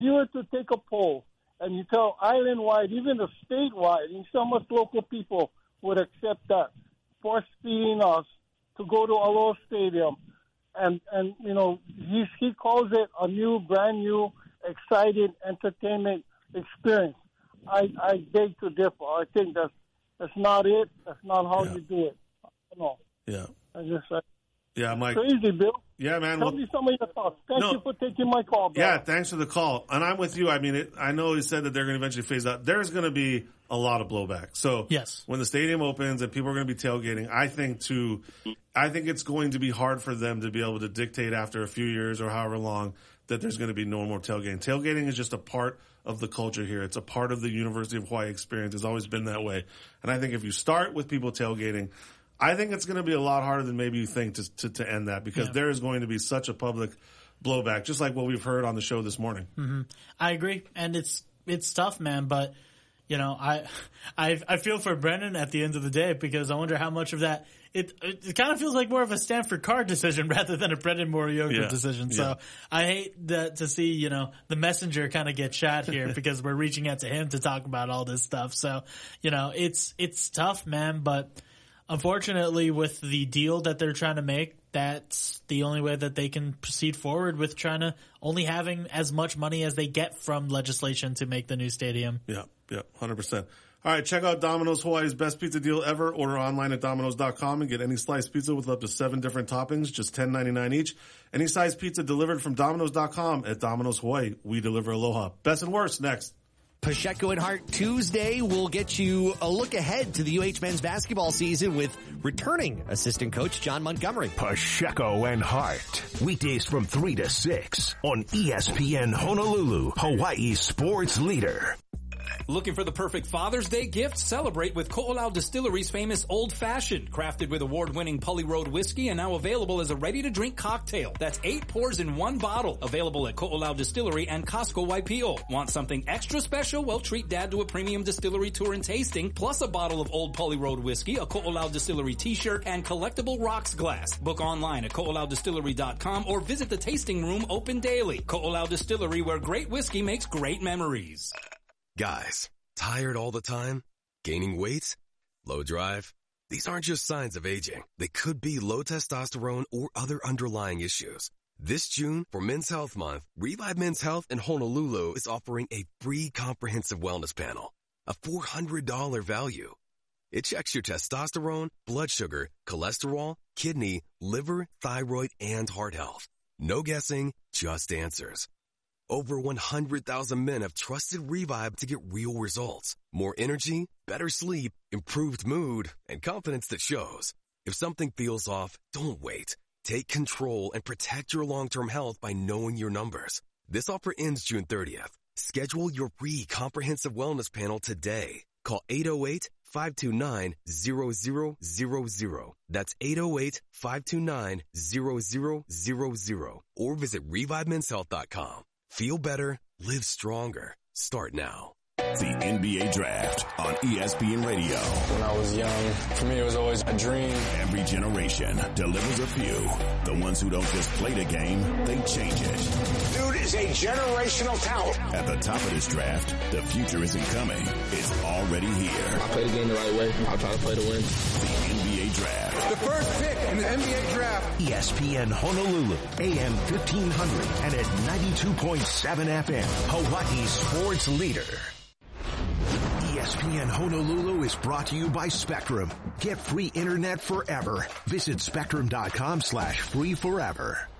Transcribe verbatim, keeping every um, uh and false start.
you were to take a poll and you tell island-wide, even the statewide, and so much local people would accept that, force feeding us to go to Aloha Stadium. And, and you know, he, he calls it a new, brand new, exciting entertainment experience. I, I beg to differ. I think that's, that's not it. That's not how yeah. you do it. No. Yeah. I just, I, yeah, Mike. Crazy, Bill. Yeah, man. Tell well, me some of your thoughts. Thank no, you for taking my call, bro. Yeah, thanks for the call. And I'm with you. I mean, it, I know he said that they're going to eventually phase out. There's going to be a lot of blowback. So yes. when the stadium opens and people are going to be tailgating, I think to, I think it's going to be hard for them to be able to dictate after a few years or however long that there's going to be no more tailgating. Tailgating is just a part of the culture here. It's a part of the University of Hawaii experience. It's always been that way. And I think if you start with people tailgating, I think it's going to be a lot harder than maybe you think to to, to end that because yeah. there is going to be such a public blowback, just like what we've heard on the show this morning. Mm-hmm. I agree, and it's it's tough, man. But you know, I I I feel for Brennan at the end of the day because I wonder how much of that it it, it kind of feels like more of a Stanford Carr decision rather than a Brendan Morioka yeah. decision. So yeah. I hate that to see you know the messenger kind of get shot here because we're reaching out to him to talk about all this stuff. So you know, it's it's tough, man, but. Unfortunately, with the deal that they're trying to make, that's the only way that they can proceed forward with trying to only having as much money as they get from legislation to make the new stadium. Yeah, yeah, one hundred percent. All right, check out Domino's, Hawaii's best pizza deal ever. Order online at Domino's dot com and get any sliced pizza with up to seven different toppings, just ten ninety-nine each. Any size pizza delivered from Domino's dot com at Domino's Hawaii. We deliver aloha. Best and worst next. Pacheco and Hart Tuesday will get you a look ahead to the U H men's basketball season with returning assistant coach John Montgomery. Pacheco and Hart, weekdays from three to six on E S P N Honolulu, Hawaii's sports leader. Looking for the perfect Father's Day gift? Celebrate with Ko'olau Distillery's famous Old Fashioned, crafted with award-winning Pully Road whiskey and now available as a ready-to-drink cocktail. That's eight pours in one bottle. Available at Ko'olau Distillery and Costco Waipio. Want something extra special? Well, treat Dad to a premium distillery tour and tasting, plus a bottle of Old Pully Road whiskey, a Ko'olau Distillery t-shirt, and collectible rocks glass. Book online at ko'olau distillery dot com or visit the tasting room open daily. Ko'olau Distillery, where great whiskey makes great memories. Guys, tired all the time? Gaining weight? Low drive? These aren't just signs of aging. They could be low testosterone or other underlying issues. This June, for Men's Health Month, Revive Men's Health in Honolulu is offering a free comprehensive wellness panel, a four hundred dollars value. It checks your testosterone, blood sugar, cholesterol, kidney, liver, thyroid, and heart health. No guessing, just answers. Over one hundred thousand men have trusted Revive to get real results. More energy, better sleep, improved mood, and confidence that shows. If something feels off, don't wait. Take control and protect your long-term health by knowing your numbers. This offer ends June thirtieth. Schedule your free comprehensive wellness panel today. Call eight oh eight, five two nine, zero zero zero zero. That's eight oh eight, five two nine, zero zero zero zero. Or visit revive men's health dot com. Feel better, live stronger. Start now. The N B A Draft on E S P N Radio. When I was young, for me it was always a dream. Every generation delivers a few. The ones who don't just play the game, they change it. Dude is a generational talent. At the top of this draft, the future isn't coming. It's already here. I play the game the right way. I try to play to win. The N B A Draft. The first pick in the N B A Draft. E S P N Honolulu, A M fifteen hundred and at ninety-two point seven F M, Hawaii's sports leader. E S P N Honolulu is brought to you by Spectrum. Get free internet forever. Visit spectrum dot com slash free forever.